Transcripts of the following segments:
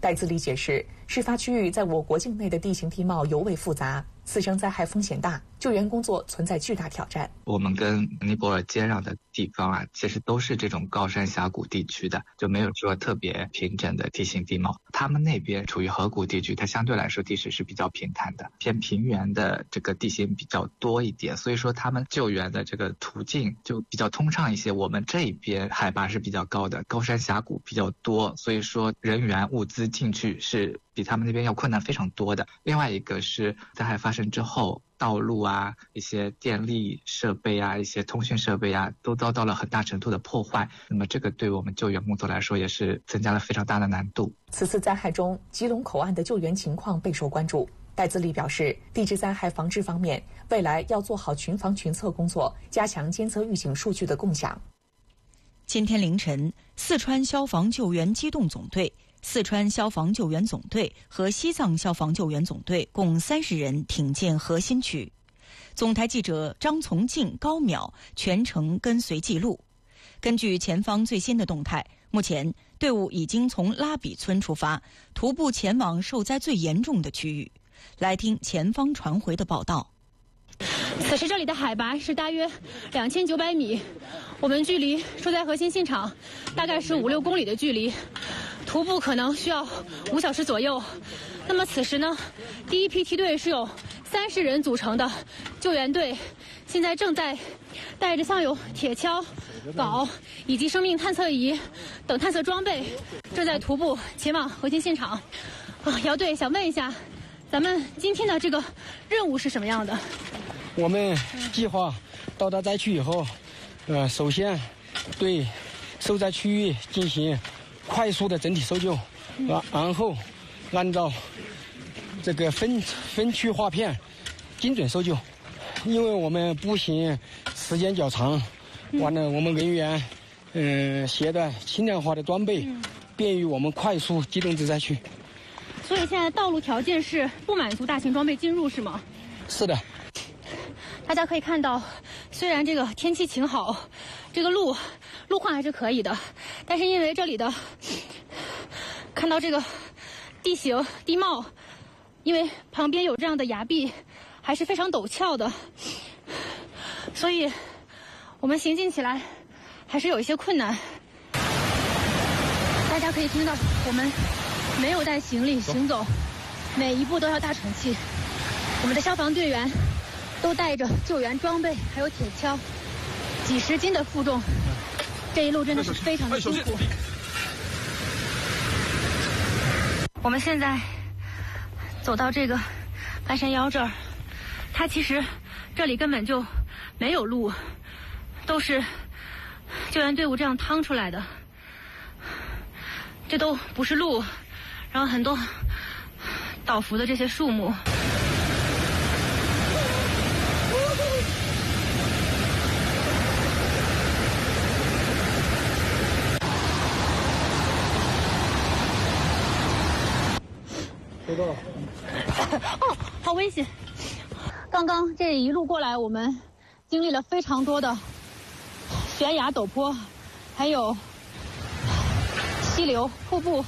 戴自立解释，事发区域在我国境内的地形地貌尤为复杂，次生灾害风险大，救援工作存在巨大挑战。 我们跟尼泊尔接壤的地方啊，其实都是这种高山峡谷地区的，就没有说特别平整的地形地貌。他们那边处于河谷地区，它相对来说地势是比较平坦的，偏平原的这个地形比较多一点，所以说他们救援的这个途径就比较通畅一些。我们这边海拔是比较高的，高山峡谷比较多，所以说人员物资进去是比他们那边要困难非常多的。另外一个是灾害发生之后，道路啊、一些电力设备啊、一些通讯设备啊，都遭到了很大程度的破坏。那么这个对我们救援工作来说，也是增加了非常大的难度。 此次灾害中，基隆口岸的救援情况备受关注。戴自立表示，地质灾害防治方面，未来要做好群防群测工作，加强监测预警数据的共享。 今天凌晨，四川消防救援机动总队、四川消防救援总队和西藏消防救援总队共30人挺进核心区。总台记者张从静、高淼全程跟随记录。根据前方最新的动态，目前队伍已经从拉比村出发，徒步前往受灾最严重的区域。来听前方传回的报道。 此时这里的海拔是大约2900米，我们距离受灾核心现场大概是5-6公里的距离，徒步可能需要5小时左右。那么此时呢，第一批梯队是有30人组成的救援队，现在正在带着像有铁锹、镐以及生命探测仪等探测装备，正在徒步前往核心现场。姚队想问一下，咱们今天的这个任务是什么样的？ 我们计划到达灾区以后，首先对受灾区域进行快速的整体搜救，然后按照这个分区划片精准搜救。因为我们步行时间较长，完了我们人员携带轻量化的装备，便于我们快速机动至灾区。 所以现在道路条件是不满足大型装备进入，是吗？ 是的。 大家可以看到，虽然这个天气晴好，这个路况还是可以的，但是因为这里的看到这个地形地貌，因为旁边有这样的崖壁，还是非常陡峭的，所以我们行进起来还是有一些困难。大家可以听到我们没有带行李行走，每一步都要大喘气。我们的消防队员都带着救援装备，还有铁锹，几十斤的负重，这一路真的是非常的辛苦。我们现在走到这个半山腰这儿，它其实这里根本就没有路，都是救援队伍这样趟出来的，这都不是路，然后很多倒伏的这些树木。哦，好危险！刚刚这一路过来，我们经历了非常多的悬崖陡坡，还有溪流、瀑布，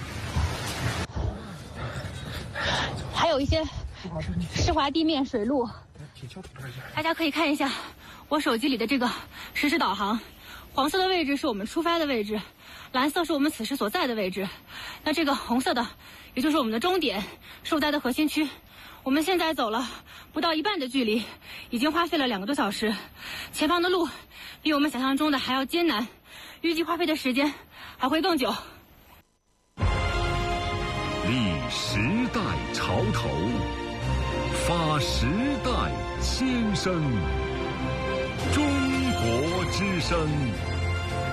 还有一些湿滑地面、水路。大家可以看一下我手机里的这个实时导航，黄色的位置是我们出发的位置，蓝色是我们此时所在的位置，那这个红色的也就是我们的终点，受灾的核心区。我们现在走了不到一半的距离，已经花费了2个多小时，前方的路比我们想象中的还要艰难，预计花费的时间还会更久。 立时代潮头，发时代先声，中国之声。